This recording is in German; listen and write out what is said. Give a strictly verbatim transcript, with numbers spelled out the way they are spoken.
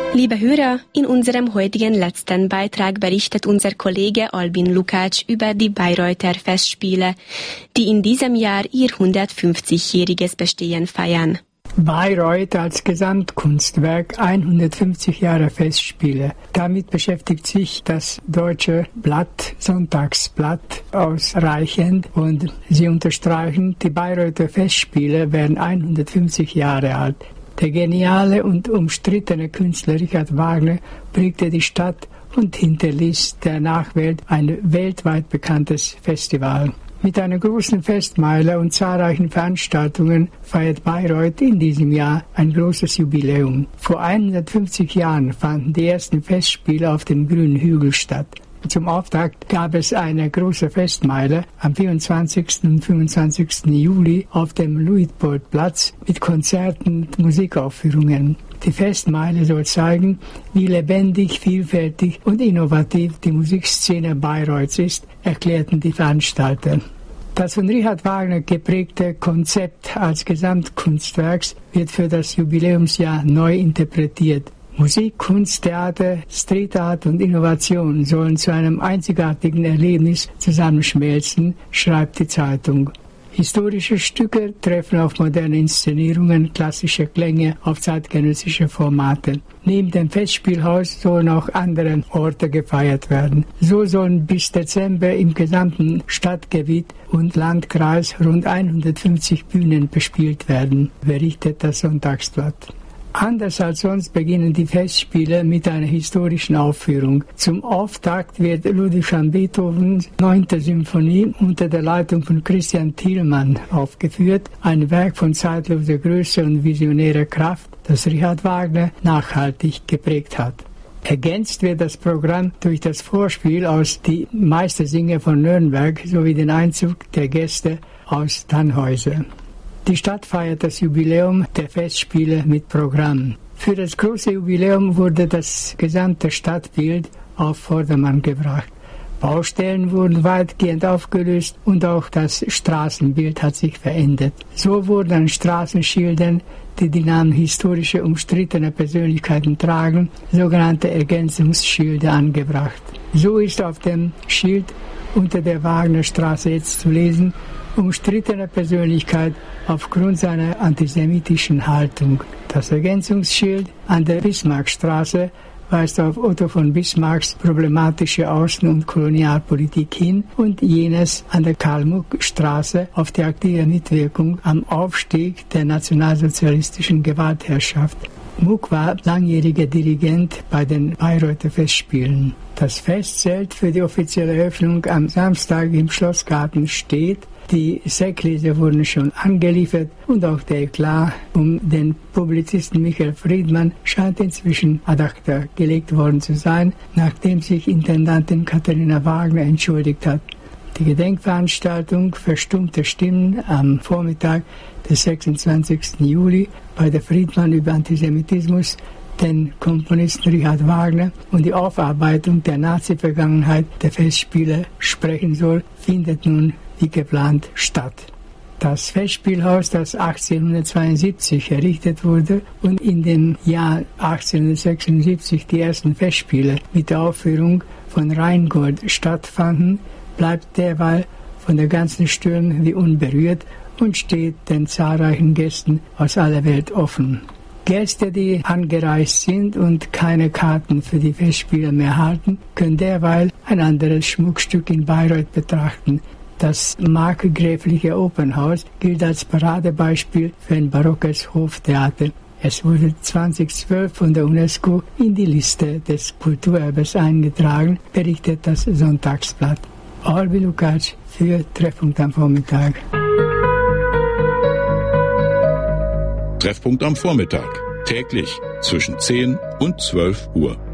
Liebe Hörer, in unserem heutigen letzten Beitrag berichtet unser Kollege Albin Lukács über die Bayreuther Festspiele, die in diesem Jahr ihr hundertfünfzigjähriges Bestehen feiern. Bayreuth als Gesamtkunstwerk, hundertfünfzig Jahre Festspiele. Damit beschäftigt sich das deutsche Blatt, Sonntagsblatt, ausreichend und sie unterstreichen, die Bayreuther Festspiele werden hundertfünfzig Jahre alt. Der geniale und umstrittene Künstler Richard Wagner prägte die Stadt und hinterließ der Nachwelt ein weltweit bekanntes Festival. Mit einer großen Festmeile und zahlreichen Veranstaltungen feiert Bayreuth in diesem Jahr ein großes Jubiläum. Vor hundertfünfzig Jahren fanden die ersten Festspiele auf dem Grünen Hügel statt. Zum Auftakt gab es eine große Festmeile am vierundzwanzigsten und fünfundzwanzigsten Juli auf dem Luitpoldplatz mit Konzerten und Musikaufführungen. Die Festmeile soll zeigen, wie lebendig, vielfältig und innovativ die Musikszene Bayreuths ist, erklärten die Veranstalter. Das von Richard Wagner geprägte Konzept als Gesamtkunstwerks wird für das Jubiläumsjahr neu interpretiert. Musik, Kunst, Theater, Street Art und Innovation sollen zu einem einzigartigen Erlebnis zusammenschmelzen, schreibt die Zeitung. Historische Stücke treffen auf moderne Inszenierungen, klassische Klänge, auf zeitgenössische Formate. Neben dem Festspielhaus sollen auch andere Orte gefeiert werden. So sollen bis Dezember im gesamten Stadtgebiet und Landkreis rund hundertfünfzig Bühnen bespielt werden, berichtet das Sonntagsblatt. Anders als sonst beginnen die Festspiele mit einer historischen Aufführung. Zum Auftakt wird Ludwig van Beethovens neunte Symphonie unter der Leitung von Christian Thielmann aufgeführt, ein Werk von zeitloser Größe und visionärer Kraft, das Richard Wagner nachhaltig geprägt hat. Ergänzt wird das Programm durch das Vorspiel aus Die Meistersinger von Nürnberg sowie den Einzug der Gäste aus Tannhäuser. Die Stadt feiert das Jubiläum der Festspiele mit Programm. Für das große Jubiläum wurde das gesamte Stadtbild auf Vordermann gebracht. Baustellen wurden weitgehend aufgelöst und auch das Straßenbild hat sich verändert. So wurden an Straßenschildern, die die Namen historischer umstrittener Persönlichkeiten tragen, sogenannte Ergänzungsschilder angebracht. So ist auf dem Schild unter der Wagnerstraße jetzt zu lesen: umstrittene Persönlichkeit aufgrund seiner antisemitischen Haltung. Das Ergänzungsschild an der Bismarckstraße weist auf Otto von Bismarcks problematische Außen- und Kolonialpolitik hin und jenes an der Karl-Muck-Straße auf die aktive Mitwirkung am Aufstieg der nationalsozialistischen Gewaltherrschaft. Muck war langjähriger Dirigent bei den Bayreuther Festspielen. Das Festzelt für die offizielle Eröffnung am Samstag im Schlossgarten steht. Die Sektgläser wurden schon angeliefert und auch der Eklat um den Publizisten Michael Friedmann scheint inzwischen ad acta gelegt worden zu sein, nachdem sich Intendantin Katharina Wagner entschuldigt hat. Die Gedenkveranstaltung Verstummte Stimmen am Vormittag des sechsundzwanzigsten Juli bei der Friedmann über Antisemitismus, den Komponisten Richard Wagner und die Aufarbeitung der Nazi-Vergangenheit der Festspiele sprechen soll, findet nun wie geplant statt. Das Festspielhaus, das achtzehnhundertzweiundsiebzig errichtet wurde und in dem Jahr achtzehnhundertsechsundsiebzig die ersten Festspiele mit der Aufführung von Rheingold stattfanden, bleibt derweil von der ganzen Störung wie unberührt und steht den zahlreichen Gästen aus aller Welt offen. Gäste, die angereist sind und keine Karten für die Festspiele mehr halten, können derweil ein anderes Schmuckstück in Bayreuth betrachten. Das markgräfliche Opernhaus gilt als Paradebeispiel für ein barockes Hoftheater. Es wurde zweitausendzwölf von der UNESCO in die Liste des Kulturerbes eingetragen, berichtet das Sonntagsblatt. Albin Lukács für Treffpunkt am Vormittag. Treffpunkt am Vormittag. Täglich zwischen zehn und zwölf Uhr.